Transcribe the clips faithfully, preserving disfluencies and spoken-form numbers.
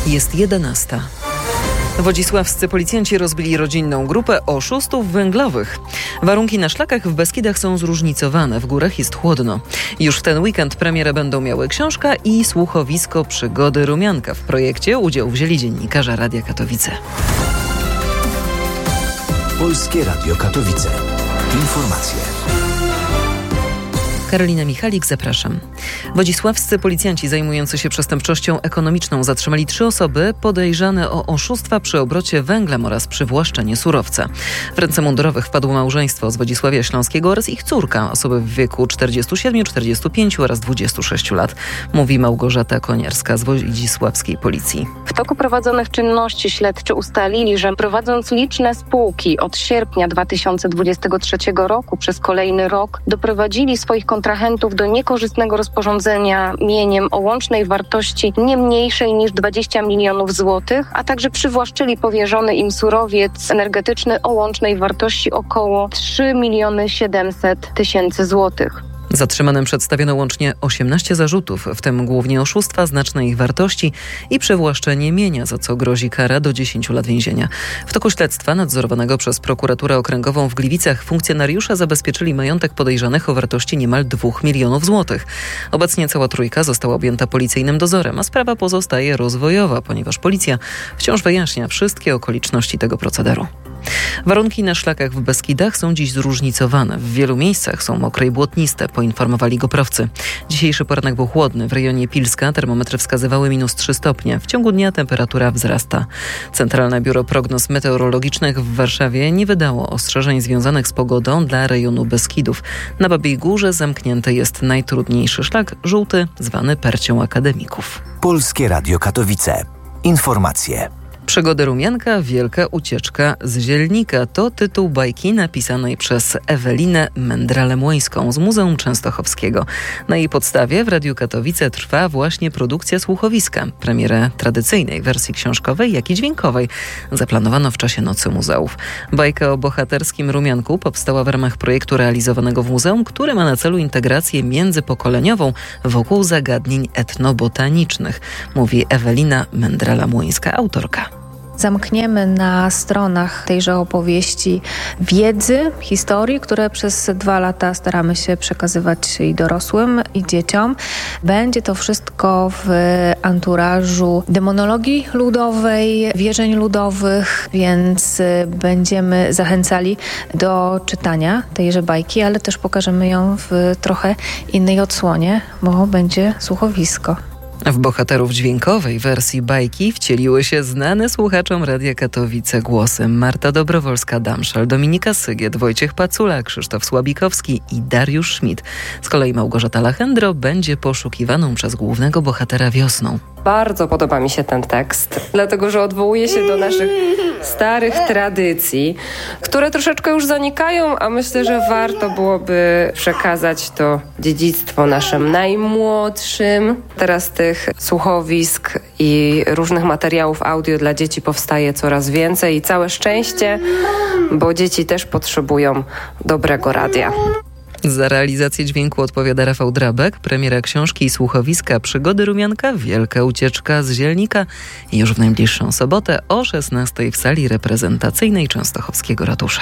Jest jedenasta. Wodzisławscy policjanci rozbili rodzinną grupę oszustów węglowych. Warunki na szlakach w Beskidach są zróżnicowane, w górach jest chłodno. Już w ten weekend premierę będą miały książka i słuchowisko Przygody Rumianka. W projekcie udział wzięli dziennikarze Radia Katowice. Polskie Radio Katowice. Informacje. Karolina Michalik, zapraszam. Wodzisławscy policjanci zajmujący się przestępczością ekonomiczną zatrzymali trzy osoby podejrzane o oszustwa przy obrocie węglem oraz przywłaszczenie surowca. W ręce mundurowych wpadło małżeństwo z Wodzisławia Śląskiego oraz ich córka, osoby w wieku czterdziestu siedmiu, czterdziestu pięciu oraz dwudziestu sześciu lat, mówi Małgorzata Koniarska z Wodzisławskiej Policji. W toku prowadzonych czynności śledczy ustalili, że prowadząc liczne spółki od sierpnia dwa tysiące dwudziestego trzeciego roku przez kolejny rok doprowadzili swoich kontrahentów do niekorzystnego rozporządzenia mieniem o łącznej wartości nie mniejszej niż dwadzieścia milionów złotych, a także przywłaszczyli powierzony im surowiec energetyczny o łącznej wartości około trzy miliony siedemset tysięcy złotych. Zatrzymanym przedstawiono łącznie osiemnaście zarzutów, w tym głównie oszustwa, znaczne ich wartości i przywłaszczenie mienia, za co grozi kara do dziesięciu lat więzienia. W toku śledztwa nadzorowanego przez prokuraturę okręgową w Gliwicach funkcjonariusze zabezpieczyli majątek podejrzanych o wartości niemal dwóch milionów złotych. Obecnie cała trójka została objęta policyjnym dozorem, a sprawa pozostaje rozwojowa, ponieważ policja wciąż wyjaśnia wszystkie okoliczności tego procederu. Warunki na szlakach w Beskidach są dziś zróżnicowane. W wielu miejscach są mokre i błotniste, poinformowali GoProwcy. Dzisiejszy poranek był chłodny. W rejonie Pilska termometry wskazywały minus trzy stopnie. W ciągu dnia temperatura wzrasta. Centralne Biuro Prognoz Meteorologicznych w Warszawie nie wydało ostrzeżeń związanych z pogodą dla rejonu Beskidów. Na Babiej Górze zamknięty jest najtrudniejszy szlak, żółty, zwany Percią Akademików. Polskie Radio Katowice. Informacje. Przygody Rumianka, wielka ucieczka z Zielnika to tytuł bajki napisanej przez Ewelinę Mędralę-Młyńską z Muzeum Częstochowskiego. Na jej podstawie w Radiu Katowice trwa właśnie produkcja słuchowiska. Premierę tradycyjnej wersji książkowej, jak i dźwiękowej zaplanowano w czasie Nocy Muzeów. Bajka o bohaterskim Rumianku powstała w ramach projektu realizowanego w muzeum, który ma na celu integrację międzypokoleniową wokół zagadnień etnobotanicznych, mówi Ewelina Mędrala-Młyńska, autorka. Zamkniemy na stronach tejże opowieści wiedzy, historii, które przez dwa lata staramy się przekazywać i dorosłym, i dzieciom. Będzie to wszystko w anturażu demonologii ludowej, wierzeń ludowych, więc będziemy zachęcali do czytania tejże bajki, ale też pokażemy ją w trochę innej odsłonie, bo będzie słuchowisko. W bohaterów dźwiękowej wersji bajki wcieliły się znane słuchaczom Radia Katowice głosy Marta Dobrowolska-Damszal, Dominika Sygiet, Wojciech Pacula, Krzysztof Słabikowski i Dariusz Schmidt. Z kolei Małgorzata Lachendro będzie poszukiwaną przez głównego bohatera wiosną. Bardzo podoba mi się ten tekst, dlatego że odwołuje się do naszych starych tradycji, które troszeczkę już zanikają, a myślę, że warto byłoby przekazać to dziedzictwo naszym najmłodszym. Teraz tych słuchowisk i różnych materiałów audio dla dzieci powstaje coraz więcej i całe szczęście, bo dzieci też potrzebują dobrego radia. Za realizację dźwięku odpowiada Rafał Drabek. Premiera książki i słuchowiska Przygody Rumianka, wielka ucieczka z Zielnika już w najbliższą sobotę o szesnastej w sali reprezentacyjnej Częstochowskiego Ratusza.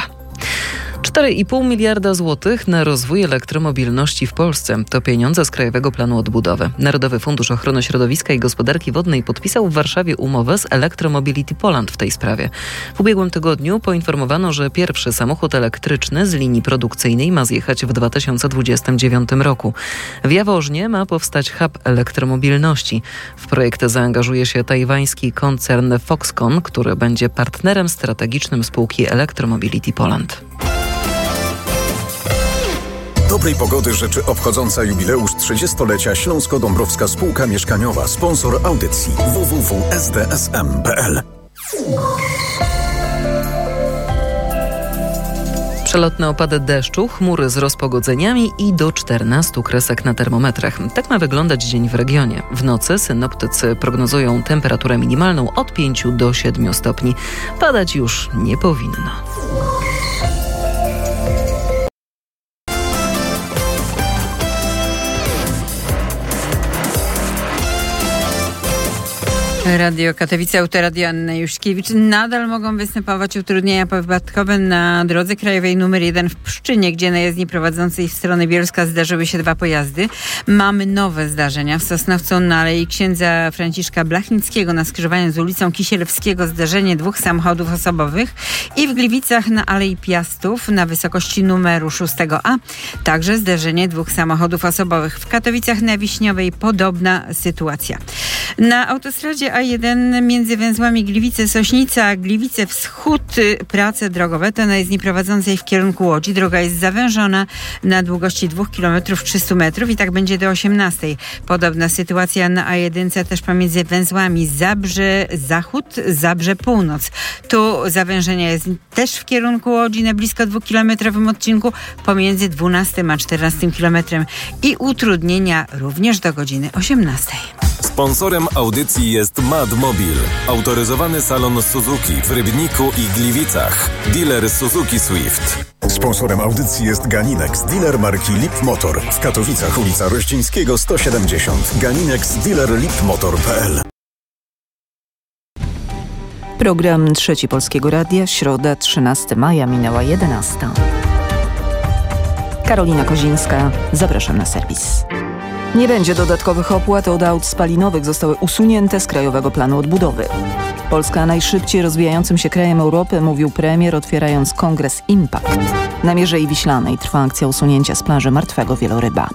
cztery i pół miliarda złotych na rozwój elektromobilności w Polsce. To pieniądze z Krajowego Planu Odbudowy. Narodowy Fundusz Ochrony Środowiska i Gospodarki Wodnej podpisał w Warszawie umowę z Electromobility Poland w tej sprawie. W ubiegłym tygodniu poinformowano, że pierwszy samochód elektryczny z linii produkcyjnej ma zjechać w dwa tysiące dwudziestym dziewiątym roku. W Jaworznie ma powstać hub elektromobilności. W projekt zaangażuje się tajwański koncern Foxconn, który będzie partnerem strategicznym spółki Electromobility Poland. Dobrej pogody życzy obchodząca jubileusz trzydziestolecia Śląsko-Dąbrowska Spółka Mieszkaniowa, sponsor audycji w w w kropka s d s m kropka p l. Przelotne opady deszczu, chmury z rozpogodzeniami i do czternastu kresek na termometrach. Tak ma wyglądać dzień w regionie. W nocy synoptycy prognozują temperaturę minimalną od pięciu do siedmiu stopni. Padać już nie powinno. Radio Katowice, Autoradio Anna Juszkiewicz. Nadal mogą występować utrudnienia powypadkowe na drodze krajowej numer jeden w Pszczynie, gdzie na jezdni prowadzącej w stronę Bielska zdarzyły się dwa pojazdy. Mamy nowe zdarzenia. W Sosnowcu na Alei Księdza Franciszka Blachnickiego na skrzyżowaniu z ulicą Kisielewskiego zdarzenie dwóch samochodów osobowych i w Gliwicach na Alei Piastów na wysokości numeru szóstego A także zdarzenie dwóch samochodów osobowych. W Katowicach na Wiśniowej podobna sytuacja. Na autostradzie A jeden między węzłami Gliwice-Sośnica a Gliwice-Wschód prace drogowe to na jezdni prowadzącej w kierunku Łodzi. Droga jest zawężona na długości dwóch kilometrów trzysta metrów i tak będzie do osiemnastej. Podobna sytuacja na A jeden też pomiędzy węzłami Zabrze-Zachód, Zabrze-Północ. Tu zawężenie jest też w kierunku Łodzi na blisko dwukilometrowym odcinku pomiędzy dwunastym a czternastym kilometrem i utrudnienia również do godziny osiemnastej. Sponsorem audycji jest Madmobil, autoryzowany salon Suzuki w Rybniku i Gliwicach. Dealer Suzuki Swift. Sponsorem audycji jest Ganinex, dealer marki Lip Motor. W Katowicach ulica Rościńskiego sto siedemdziesiąt. Ganinex, dealer lipmotor kropka p l. Program Trzeci Polskiego Radia, środa trzynastego maja, minęła jedenasta. Karolina Kozińska, zapraszam na serwis. Nie będzie dodatkowych opłat od aut spalinowych, zostały usunięte z Krajowego Planu Odbudowy. Polska najszybciej rozwijającym się krajem Europy, mówił premier, otwierając kongres Impact. Na Mierzei Wiślanej trwa akcja usunięcia z plaży martwego wieloryba.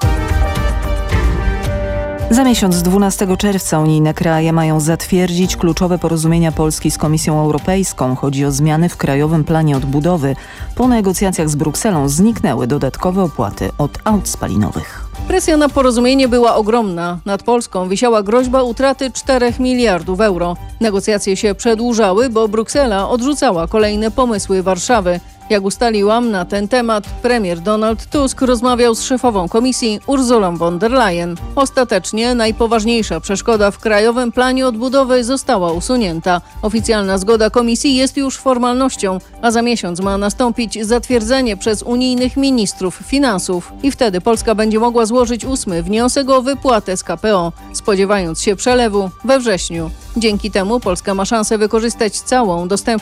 Za miesiąc, dwunastego czerwca, unijne kraje mają zatwierdzić kluczowe porozumienia Polski z Komisją Europejską. Chodzi o zmiany w Krajowym Planie Odbudowy. Po negocjacjach z Brukselą zniknęły dodatkowe opłaty od aut spalinowych. Presja na porozumienie była ogromna. Nad Polską wisiała groźba utraty czterech miliardów euro. Negocjacje się przedłużały, bo Bruksela odrzucała kolejne pomysły Warszawy. Jak ustaliłam, na ten temat premier Donald Tusk rozmawiał z szefową komisji Ursulą von der Leyen. Ostatecznie najpoważniejsza przeszkoda w Krajowym Planie Odbudowy została usunięta. Oficjalna zgoda komisji jest już formalnością, a za miesiąc ma nastąpić zatwierdzenie przez unijnych ministrów finansów. I wtedy Polska będzie mogła złożyć ósmy wniosek o wypłatę z K P O, spodziewając się przelewu we wrześniu. Dzięki temu Polska ma szansę wykorzystać całą dostępną